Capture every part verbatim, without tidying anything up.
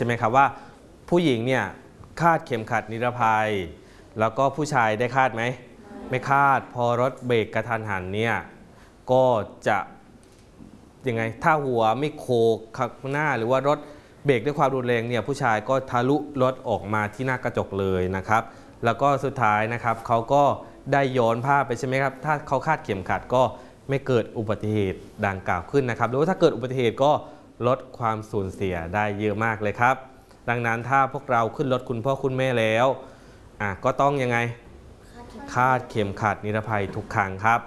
ช่ไหมครับว่าผู้หญิงเนี่ยคาดเข็มขัดนิรภัยแล้วก็ผู้ชายได้คาดไหมไม่คาดพอรถเบรกกระทันหันเนี่ยก็จะยังไงถ้าหัวไม่โขกข้างหน้าหรือว่ารถเบรกด้วยความรุนแรงเนี่ยผู้ชายก็ทะลุรถออกมาที่หน้ากระจกเลยนะครับแล้วก็สุดท้ายนะครับเขาก็ได้ย้อนภาพไปใช่ไหมครับถ้าเขาคาดเข็มขัดก็ไม่เกิดอุบัติเหตุดังกล่าวขึ้นนะครับหรือว่าถ้าเกิดอุบัติเหตุก็ลดความสูญเสียได้เยอะมากเลยครับดังนั้นถ้าพวกเราขึ้นรถคุณพ่อคุณแม่แล้วอ่ะก็ต้องยังไงคาดเข็มขัดนิรภัยทุกครั้งครับ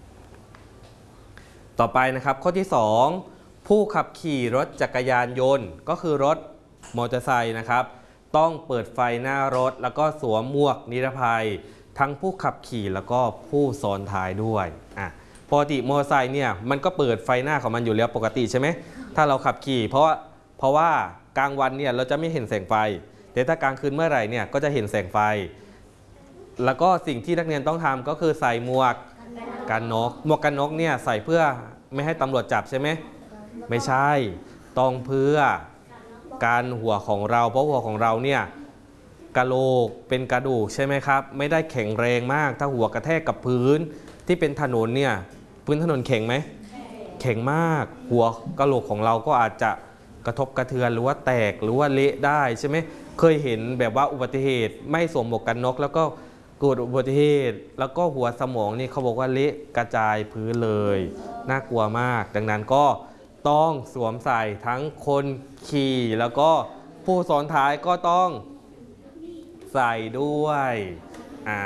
ต่อไปนะครับข้อที่สองผู้ขับขี่รถจักรยานยนต์ก็คือรถมอเตอร์ไซค์นะครับต้องเปิดไฟหน้ารถแล้วก็สวมหมวกนิรภัยทั้งผู้ขับขี่แล้วก็ผู้ซ้อนท้ายด้วยอ่ะปกติมอเตอร์ไซค์เนี่ยมันก็เปิดไฟหน้าของมันอยู่แล้วปกติใช่ไหมถ้าเราขับขี่เพราะว่าเพราะว่ากลางวันเนี่ยเราจะไม่เห็นแสงไฟแต่ถ้ากลางคืนเมื่อไหร่เนี่ยก็จะเห็นแสงไฟแล้วก็สิ่งที่นักเรียนต้องทำก็คือใส่หมวกกันน็อกหมวกกันน็อกเนี่ยใส่เพื่อไม่ให้ตำรวจจับใช่ไหมไม่ใช่ต้องเพื่อการหัวของเราเพราะหัวของเราเนี่ยกะโหลกเป็นกระดูกใช่ไหมครับไม่ได้แข็งแรงมากถ้าหัวกระแทกกับพื้นที่เป็นถนนเนี่ยพื้นถนนแข็งไหมแข็งมากหัวกะโหลกของเราก็อาจจะกระทบกระเทือนหรือว่าแตกหรือว่าเละได้ใช่ไหมเคยเห็นแบบว่าอุบัติเหตุไม่สวมหมวกกันน็อกแล้วก็เกิดอุบัติเหตุแล้วก็หัวสมองนี่เขาบอกว่าเละกระจายพื้นเลยน่ากลัวมากดังนั้นก็ต้องสวมใส่ทั้งคนขี่แล้วก็ผู้ซ้อนท้ายก็ต้องใส่ด้วยอ่า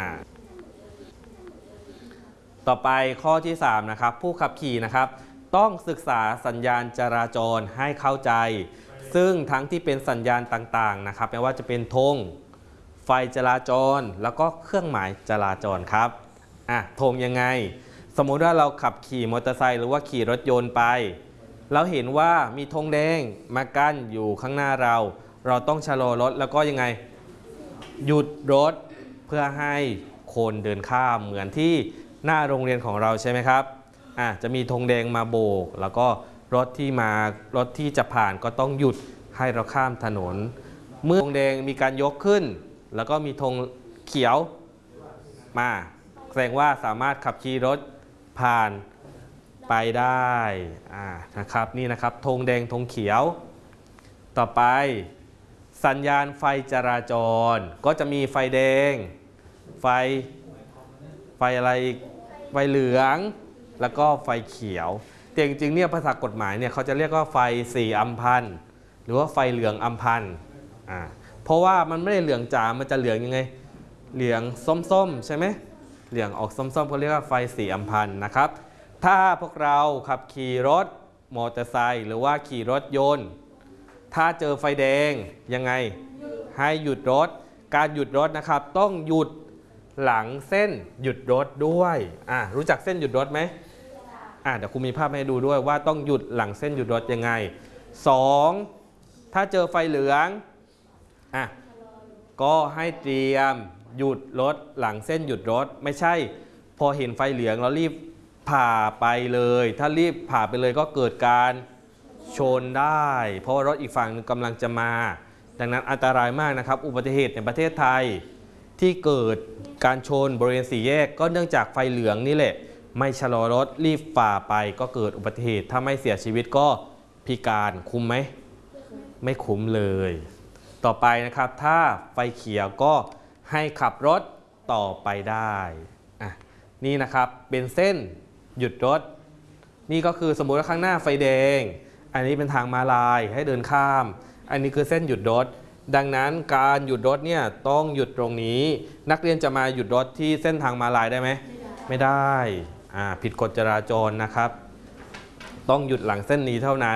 ต่อไปข้อที่สามนะครับผู้ขับขี่นะครับต้องศึกษาสัญญาณจราจรให้เข้าใจซึ่งทั้งที่เป็นสัญญาณต่างๆนะครับไม่ว่าจะเป็นธงไฟจราจรแล้วก็เครื่องหมายจราจรครับอ่ะธงยังไงสมมุติว่าเราขับขี่มอเตอร์ไซค์หรือว่าขี่รถยนต์ไปเราเห็นว่ามีธงแดงมากั้นอยู่ข้างหน้าเราเราต้องชะลอรถแล้วก็ยังไงหยุดรถเพื่อให้คนเดินข้ามเหมือนที่หน้าโรงเรียนของเราใช่ไหมครับอ่ะจะมีธงแดงมาโบกแล้วก็รถที่มารถที่จะผ่านก็ต้องหยุดให้เราข้ามถนนเมื่อธงแดงมีการยกขึ้นแล้วก็มีธงเขียวมาแสดงว่าสามารถขับขี่รถผ่านไปได้อ่านะครับนี่นะครับธงแดงธงเขียวต่อไปสัญญาณไฟจราจรก็จะมีไฟแดงไฟไฟอะไรไฟเหลืองแล้วก็ไฟเขียวแต่จริงๆเนี่ยภาษากฎหมายเนี่ยเขาจะเรียกว่าไฟสี่อัมพันธ์หรือว่าไฟเหลืองอัมพันธ์อ่าเพราะว่ามันไม่ได้เหลืองจ๋ามันจะเหลืองยังไงเหลืองส้มๆใช่ไหมเหลืองออกส้มๆเขาเรียกว่าไฟสี่อัมพันธ์นะครับถ้าพวกเราขับขี่รถมอเตอร์ไซค์หรือว่าขี่รถยนต์ถ้าเจอไฟแดงยังไงให้หยุดรถการหยุดรถนะครับต้องหยุดหลังเส้นหยุดรถด้วยอ่ะรู้จักเส้นหยุดรถไหมอ่ะเดี๋ยวครูมีภาพให้ดูด้วยว่าต้องหยุดหลังเส้นหยุดรถยังไงสองถ้าเจอไฟเหลืองอ่ะก็ให้เตรียมหยุดรถหลังเส้นหยุดรถไม่ใช่พอเห็นไฟเหลืองเรารีบผ่าไปเลยถ้ารีบผ่าไปเลยก็เกิดการชนได้เพราะรถอีกฝั่งนึงกำลังจะมาดังนั้นอันตรายมากนะครับอุบัติเหตุในประเทศไทยที่เกิดการชนบริเวณสี่แยกก็เนื่องจากไฟเหลืองนี่แหละไม่ชะลอรถรีบฝ่าไปก็เกิดอุบัติเหตุถ้าไม่เสียชีวิตก็พิการคุ้มไหมไม่คุ้มเลยต่อไปนะครับถ้าไฟเขียวก็ให้ขับรถต่อไปได้อ่ะนี่นะครับเป็นเส้นหยุดรถนี่ก็คือสมมุติว่าข้างหน้าไฟแดงอันนี้เป็นทางม้าลายให้เดินข้ามอันนี้คือเส้นหยุดรถดังนั้นการหยุดรถเนี่ยต้องหยุดตรงนี้นักเรียนจะมาหยุดรถที่เส้นทางม้าลายได้ไหมไม่ได้อ่าผิดกฎจราจรนะครับต้องหยุดหลังเส้นนี้เท่านั้น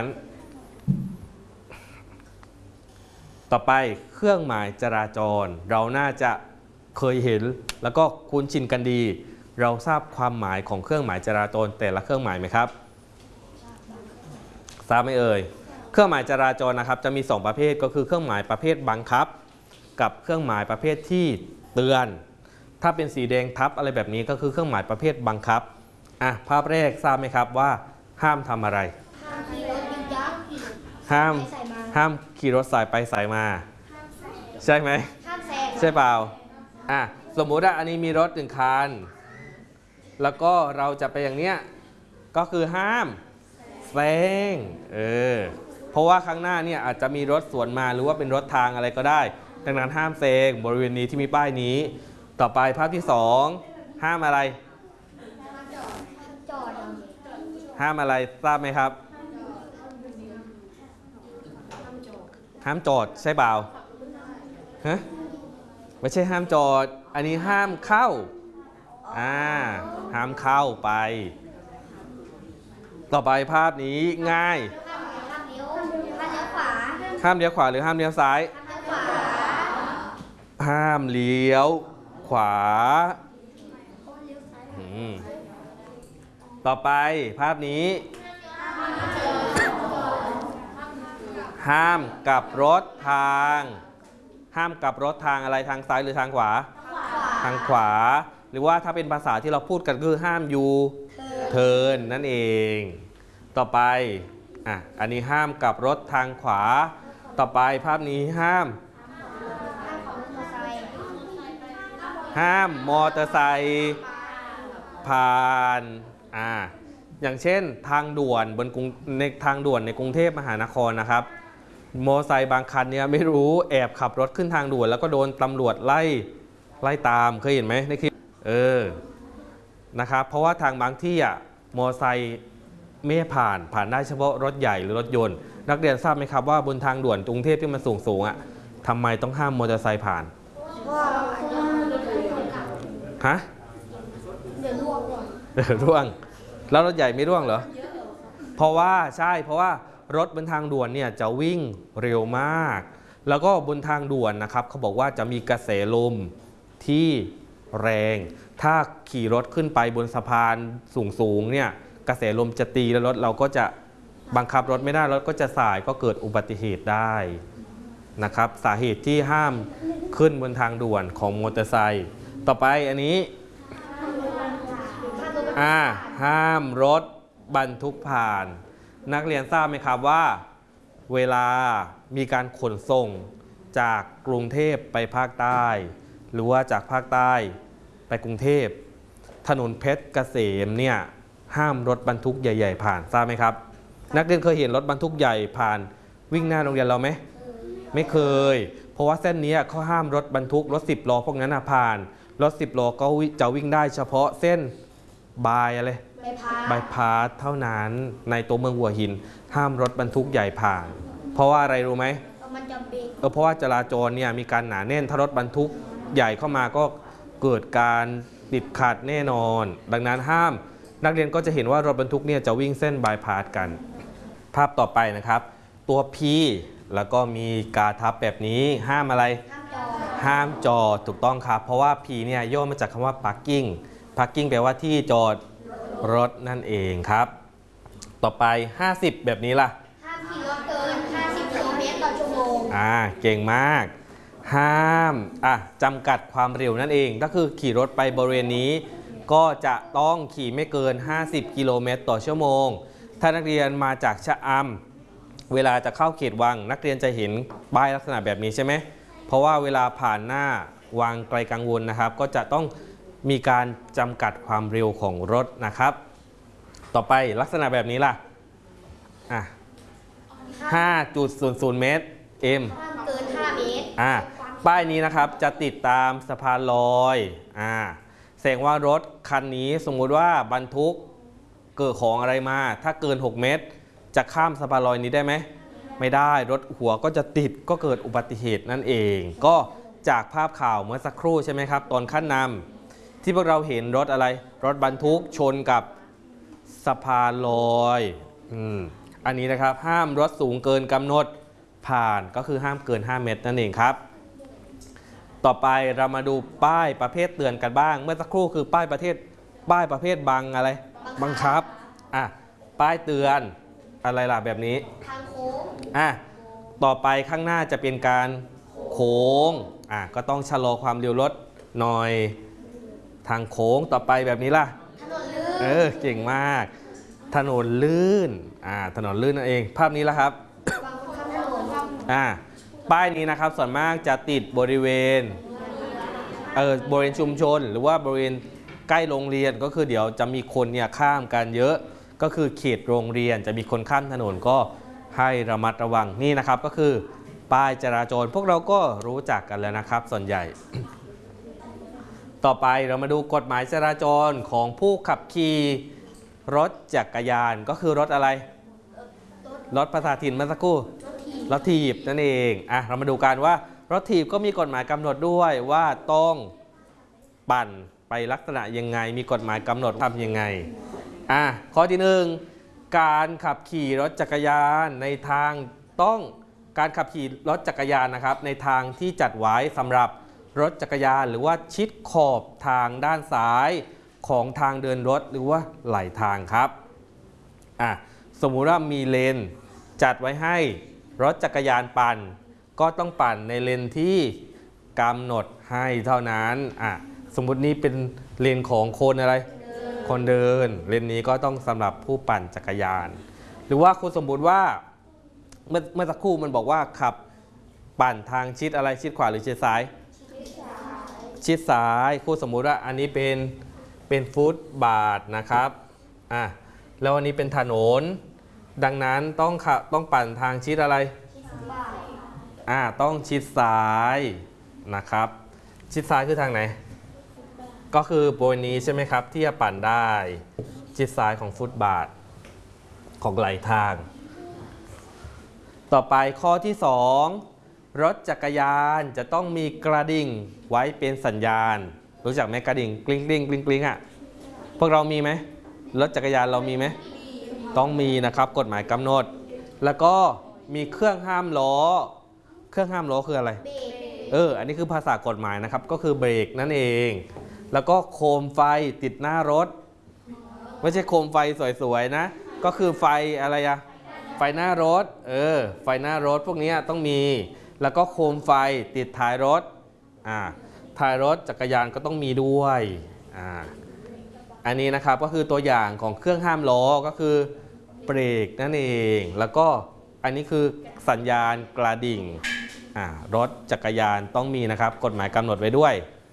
ต่อไปเครื่องหมายจราจรเราน่าจะเคยเห็นแล้วก็คุ้นชินกันดีเราทราบความหมายของเครื่องหมายจราจรแต่ละเครื่องหมายไหมครับทราบไหมเอ่ยเครื่องหมายจราจรนะครับจะมีสองประเภทก็คือเครื่องหมายประเภทบังคับกับเครื่องหมายประเภทที่เตือนถ้าเป็นสีแดงทับอะไรแบบนี้ก็คือเครื่องหมายประเภทบังคับอ่ะภาพแรกทราบไหมครับว่าห้ามทำอะไรห้ามห้ามขี่รถสายไปสายมาใช่ไหมใช่เปล่าอ่ะสมมุติว่าอันนี้มีรถหนึ่งคันแล้วก็เราจะไปอย่างเนี้ยก็คือห้ามแซงเออเพราะว่าข้างหน้าเนี่ยอาจจะมีรถสวนมาหรือว่าเป็นรถทางอะไรก็ได้ดังนั้นห้ามแซงบริเวณนี้ที่มีป้ายนี้ต่อไปภาพที่สองห้ามอะไรห้ามอะไรทราบไหมครับห้ามจอดใช่เปล่าฮะไม่ใช่ห้ามจอดอันนี้ห้ามเข้าอ่าห้ามเข้าไปต่อไปภาพนี้ง่ายห้ามเลี้ยวขวาหรือห้ามเลี้ยวซ้ายห้ามเลี้ยวขวาต่อไปภาพนี้ห้ามกลับรถทางห้ามกลับรถทางอะไรทางซ้ายหรือทางขวาทางขวาหรือว่าถ้าเป็นภาษาที่เราพูดกันคือห้ามยูเทิร์นนั่นเองต่อไปอ่ะอันนี้ห้ามกลับรถทางขวาต่อไปภาพนี้ห้ามห้ามมอเตอร์ไซค์ผ่านอ่าอย่างเช่นทางด่วนบนกรุงในทางด่วนในกรุงเทพมหานครนะครับมอเตอร์ไซค์บางคันเนี่ยไม่รู้แอบขับรถขึ้นทางด่วนแล้วก็โดนตำรวจไล่ไล่ตามเคยเห็นไหมในคลิปเออนะครับเพราะว่าทางบางที่อ่ะมอเตอร์ไซค์ไม่ผ่านผ่านได้เฉพาะรถใหญ่หรือรถยนต์นักเรียนทราบไหมครับว่าบนทางด่วนกรุงเทพที่มันสูงสูงอ่ะทำไมต้องห้ามมอเตอร์ไซค์ผ่านฮะเดี๋ยวร่วงเดี๋ยวร่วงแล้วรถใหญ่ไม่ร่วงเหรอเพราะว่าใช่เพราะว่ารถบนทางด่วนเนี่ยจะวิ่งเร็วมากแล้วก็บนทางด่วนนะครับเขาบอกว่าจะมีกระแสลมที่แรงถ้าขี่รถขึ้นไปบนสะพานสูงๆเนี่ยกระแสลมจะตีแล้วรถเราก็จะบังคับรถไม่ได้รถก็จะสายก็เกิดอุบัติเหตุได้นะครับสาเหตุที่ห้ามขึ้นบนทางด่วนของมอเตอร์ไซค์ต่อไปอันนี้อ่าห้ามรถบรรทุกผ่านนักเรียนทราบไหมครับว่าเวลามีการขนส่งจากกรุงเทพไปภาคใต้หรือว่าจากภาคใต้ไปกรุงเทพถนนเพชรเกษมเนี่ยห้ามรถบรรทุกใหญ่ๆผ่านทราบไหมครับนักเรียนเคยเห็นรถบรรทุกใหญ่ผ่านวิ่งหน้าโรงเรียนเราไหมไม่เคยเพราะว่าเส้นนี้เขาห้ามรถบรรทุกรถสิบล้อพวกนั้นผ่านรถสิบล้อก็จะวิ่งได้เฉพาะเส้นบายอะไรบายพาสเท่านั้นในตัวเมืองหัวหินห้ามรถบรรทุกใหญ่ผ่านเพราะว่าอะไรรู้ไหมมันจำเป็นเออเพราะว่าจราจรเนี่ยมีการหนาแน่นถ้ารถบรรทุกใหญ่เข้ามาก็เกิดการติดขัดแน่นอนดังนั้นห้ามนักเรียนก็จะเห็นว่ารถบรรทุกเนี่ยจะวิ่งเส้นบายพาสกันภาพต่อไปนะครับตัว P แล้วก็มีกาทับแบบนี้ห้ามอะไรห้ามจอดถูกต้องครับเพราะว่า P เนี่ยย่อมาจากคำว่า parking parking แปลว่าที่จอดรถนั่นเองครับต่อไปห้าสิบแบบนี้ล่ะห้ามขี่รถเกินห้าสิบกิโลเมตรต่อชั่วโมงอ่าเก่งมากห้ามอ่ะจำกัดความเร็วนั่นเองก็คือขี่รถไปบริเวณนี้ก็จะต้องขี่ไม่เกินห้าสิบกิโลเมตรต่อชั่วโมงถ้านักเรียนมาจากชะอำเวลาจะเข้าเขตวังนักเรียนจะเห็นป้ายลักษณะแบบนี้ใช่ไหมเพราะว่าเวลาผ่านหน้าวังไกลกังวลนะครับก็จะต้องมีการจำกัดความเร็วของรถนะครับต่อไปลักษณะแบบนี้ล่ะอ่ะ ห้าจุดศูนย์ศูนย์ เมตร M ห้ามเกินห้าเมตรอ่ะป้ายนี้นะครับจะติดตามสะพานลอยอ่าแสดงว่ารถคันนี้สมมุติว่าบรรทุกเกิดของอะไรมาถ้าเกินหกเมตรจะข้ามสะพานลอยนี้ได้ไหมไม่ได้รถหัวก็จะติดก็เกิดอุบัติเหตุนั่นเองก็จากภาพข่าวเมื่อสักครู่ใช่ไหมครับตอนขั้นนำที่พวกเราเห็นรถอะไรรถบรรทุกชนกับสะพานลอยอืมอันนี้นะครับห้ามรถสูงเกินกำหนดผ่านก็คือห้ามเกินห้าเมตรนั่นเองครับต่อไปเรามาดูป้ายประเภทเตือนกันบ้างเมื่อสักครู่คือป้ายประเภทป้ายประเภทบังอะไรบังคับอ่ะป้ายเตือนอะไรล่ะแบบนี้ทางโค้งอ่ะต่อไปข้างหน้าจะเป็นการโค้งอ่ะก็ต้องชะลอความเร็วรถหน่อยทางโค้งต่อไปแบบนี้ล่ะถนนลื่นเออเก่งมากถนนลื่นอ่าถนนลื่นนั่นเองภาพนี้ละครับบางคนข้ามถนนอ่าป้ายนี้นะครับส่วนมากจะติดบริเวณเออบริเวณชุมชนหรือว่าบริเวณใกล้โรงเรียนก็คือเดี๋ยวจะมีคนเนี่ยข้ามกันเยอะก็คือเขตโรงเรียนจะมีคนข้ามถนนก็ให้ระมัดระวังนี่นะครับก็คือป้ายจราจรพวกเราก็รู้จักกันแล้วนะครับส่วนใหญ่ ต่อไปเรามาดูกฎหมายจราจรของผู้ขับขี่รถจักรยานก็คือรถอะไรรถภาษาถิ่นเมื่อสักครู่รถถีบนั่นเองอ่ะเรามาดูกันว่ารถถีบก็มีกฎหมายกำหนดด้วยว่าต้องปั่นไปลักษณะยังไงมีกฎหมายกำหนดทำยังไงอ่ะข้อที่หนึ่งการขับขี่รถจักรยานในทางต้องการขับขี่รถจักรยานนะครับในทางที่จัดไว้สำหรับรถจักรยานหรือว่าชิดขอบทางด้านซ้ายของทางเดินรถหรือว่าไหลทางครับอ่ะสมมุติว่ามีเลนจัดไว้ให้รถจักรยานปั่นก็ต้องปั่นในเลนที่กำหนดให้เท่านั้นอ่ะสมมุตินี้เป็นเลนของคนอะไรคนเดินเลนนี้ก็ต้องสำหรับผู้ปั่นจักรยานหรือว่าคุณสมมุติว่าเมื่อเมื่อสักครู่มันบอกว่าขับปั่นทางชิดอะไรชิดขวาหรือชิดซ้ายชิดซ้ายคู่สมมุติว่าอันนี้เป็นเป็นฟุตบาทนะครับอ่ะแล้วอันนี้เป็นถนนดังนั้นต้องขับต้องปั่นทางชิดอะไรอ่าต้องชิดซ้ายนะครับชิดซ้ายคือทางไหนก็คือบนนี้ใช่ไหมครับที่จะปั่นได้ชิดซ้ายของฟุตบาทของไหลทางต่อไปข้อที่สองรถจักรยานจะต้องมีกระดิ่งไว้เป็นสัญญาณรู้จักไหมกระดิ่งกลิ้งกลิ้งกลิ้งกลิ้งอ่ะพวกเรามีไหมรถจักรยานเรามีไหมต้องมีนะครับกฎหมายกำหนดแล้วก็มีเครื่องห้ามล้อเครื่องห้ามล้อคืออะไรเอออันนี้คือภาษากฎหมายนะครับก็คือเบรกนั่นเองแล้วก็โคมไฟติดหน้ารถไม่ใช่โคมไฟสวยๆนะก็คือไฟอะไรอะไฟหน้ารถเออไฟหน้ารถพวกนี้ต้องมีแล้วก็โคมไฟติดท้ายรถอ่าท้ายรถจักรยานก็ต้องมีด้วยอ่าอันนี้นะครับก็คือตัวอย่างของเครื่องห้ามล้อก็คือเบรกนั่นเองแล้วก็อันนี้คือสัญญาณกระดิ่งอ่ารถจักรยานต้องมีนะครับกฎหมายกำหนดไว้ด้วย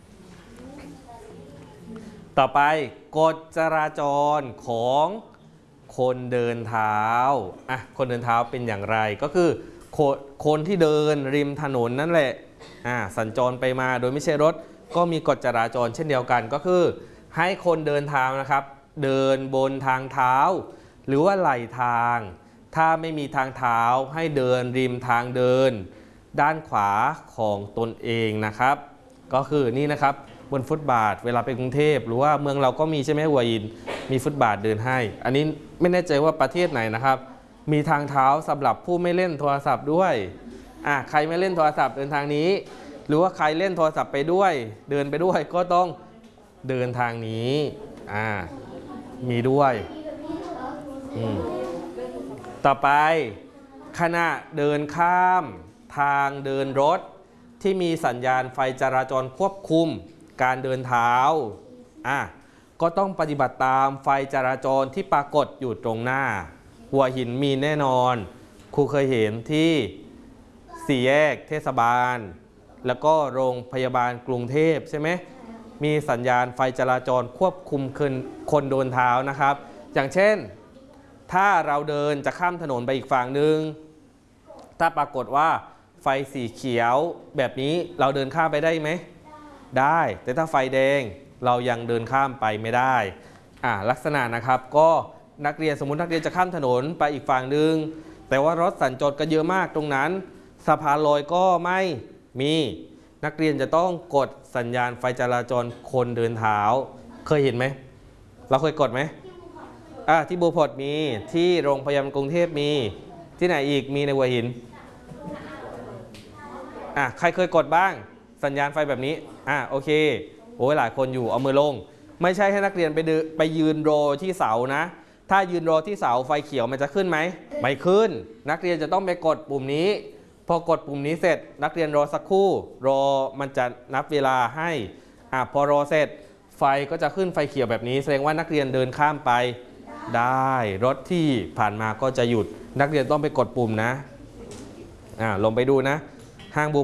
ต่อไปกฎจราจรของคนเดินเท้าอ่ะคนเดินเท้าเป็นอย่างไรก็คือคนที่เดินริมถนนนั่นแหละอ่าสัญจรไปมาโดยไม่ใช่รถก็มีกฎจราจรเช่นเดียวกันก็คือให้คนเดินเท้านะครับเดินบนทางเท้าหรือว่าไหลทางถ้าไม่มีทางเท้าให้เดินริมทางเดินด้านขวาของตนเองนะครับก็คือนี่นะครับบนฟุตบาทเวลาไปกรุงเทพหรือว่าเมืองเราก็มีใช่ไหมหัวหินมีฟุตบาทเดินให้อันนี้ไม่แน่ใจว่าประเทศไหนนะครับมีทางเท้าสำหรับผู้ไม่เล่นโทรศัพท์ด้วยอ่ะใครไม่เล่นโทรศัพท์เดินทางนี้หรือว่าใครเล่นโทรศัพท์ไปด้วยเดินไปด้วยก็ต้องเดินทางนี้อ่ามีด้วยอืมต่อไปขณะเดินข้ามทางเดินรถที่มีสัญญาณไฟจราจรควบคุมการเดินเท้าอ่ะก็ต้องปฏิบัติตามไฟจราจรที่ปรากฏอยู่ตรงหน้าหัวหินมีแน่นอนครูเคยเห็นที่สี่แยกเทศบาลแล้วก็โรงพยาบาลกรุงเทพใช่ไหมมีสัญญาณไฟจราจรควบคุมคนเดินเท้านะครับอย่างเช่นถ้าเราเดินจะข้ามถนนไปอีกฝั่งหนึ่งถ้าปรากฏว่าไฟสีเขียวแบบนี้เราเดินข้ามไปได้ไหมได้แต่ถ้าไฟแดงเรายังเดินข้ามไปไม่ได้อ่าลักษณะนะครับก็นักเรียนสมมุตินักเรียนจะข้ามถนนไปอีกฝั่งหนึ่งแต่ว่ารถสัญจรก็เยอะมากตรงนั้นสะพานลอยก็ไม่มีนักเรียนจะต้องกดสัญญาณไฟจราจรคนเดินเท้าเคยเห็นไหมเราเคยกดไหมอ่าที่บูพอร์ตมีที่โรงพยาบาลกรุงเทพมีที่ไหนอีกมีในหัวหินอ่ะใครเคยกดบ้างสัญญาณไฟแบบนี้อ่ะโอเคโอ้ยหลายคนอยู่เอามือลงไม่ใช่ให้นักเรียนไปดืไปยืนรอที่เสานะถ้ายืนรอที่เสาไฟเขียวมันจะขึ้นไหมไม่ขึ้นนักเรียนจะต้องไปกดปุ่มนี้พอกดปุ่มนี้เสร็จนักเรียนรอสักครู่รอมันจะนับเวลาให้อ่ะพอรอเสร็จไฟก็จะขึ้นไฟเขียวแบบนี้แสดงว่านักเรียนเดินข้ามไปได้รถที่ผ่านมาก็จะหยุดนักเรียนต้องไปกดปุ่มนะอ่าลงไปดูนะห้างบู